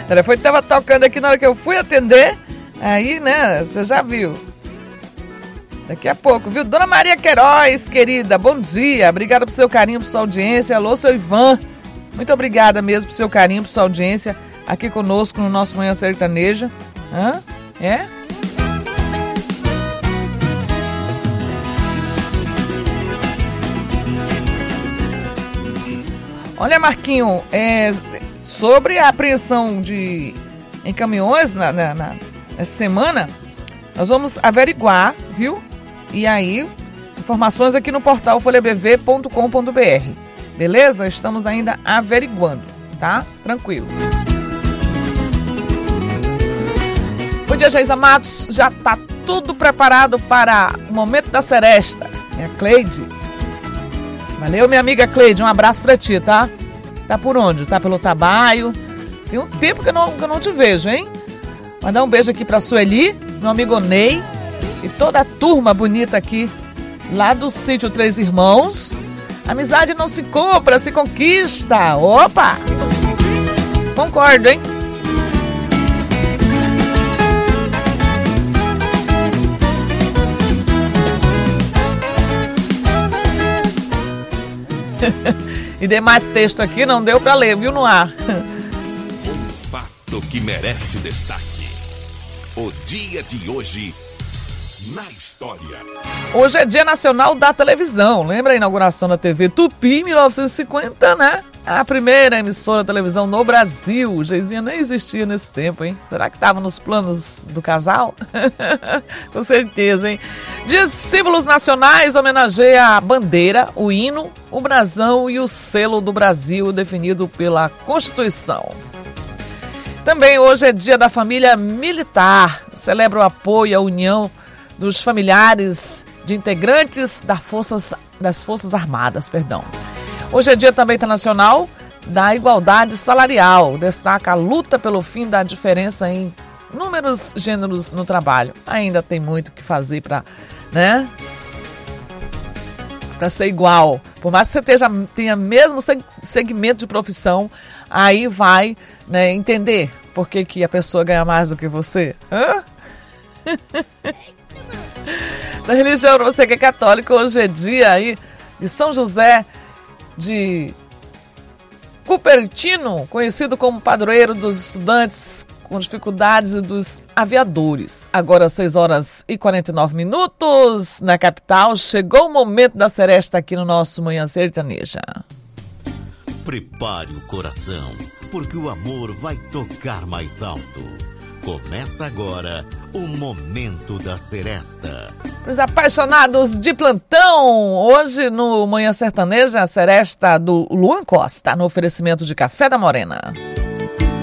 telefone estava tocando aqui na hora que eu fui atender. Aí, né, você já viu. Daqui a pouco, viu? Dona Maria Queiroz, querida, bom dia. Obrigada por seu carinho, por sua audiência. Alô, seu Ivan. Muito obrigada mesmo por seu carinho, por sua audiência aqui conosco no nosso Manhã Sertaneja. Hã? É? Olha, Marquinho, sobre a apreensão em caminhões nessa semana, nós vamos averiguar, viu? E aí, informações aqui no portal folhabv.com.br. Beleza? Estamos ainda averiguando, tá? Tranquilo. Bom dia, Geisa Matos. Já tá tudo preparado para o momento da seresta. É a Cleide. Valeu, minha amiga Cleide, um abraço pra ti, tá? Tá por onde? Tá pelo Tabaio? Tem um tempo que eu não te vejo, hein? Mandar um beijo aqui pra Sueli, meu amigo Ney e toda a turma bonita aqui, lá do sítio Três Irmãos. Amizade não se compra, se conquista. Opa! Concordo, hein? E demais texto aqui não deu pra ler, viu, no ar? Um fato que merece destaque. O dia de hoje na história. Hoje é Dia Nacional da Televisão. Lembra a inauguração da TV Tupi em 1950, né? A primeira emissora de televisão no Brasil. Geizinha nem existia nesse tempo, hein? Será que estava nos planos do casal? Com certeza, hein? De símbolos nacionais, homenageia a bandeira, o hino, o brasão e o selo do Brasil definido pela Constituição. Também hoje é Dia da Família Militar. Celebra o apoio e a união dos familiares de integrantes das Forças Armadas. Hoje é Dia também internacional da igualdade salarial. Destaca a luta pelo fim da diferença em inúmeros gêneros no trabalho. Ainda tem muito o que fazer para, né? Para ser igual. Por mais que você tenha mesmo segmento de profissão, aí vai, né, entender por que a pessoa ganha mais do que você. Hã? Da religião, você que é católico, hoje é dia aí de São José de Cupertino, conhecido como padroeiro dos estudantes com dificuldades e dos aviadores. Agora 6h49 na capital, chegou o momento da seresta aqui no nosso Manhã Sertaneja. Prepare o coração, porque o amor vai tocar mais alto. Começa agora o Momento da Seresta. Para os apaixonados de plantão, hoje no Manhã Sertaneja, a seresta do Luan Costa, no oferecimento de Café da Morena.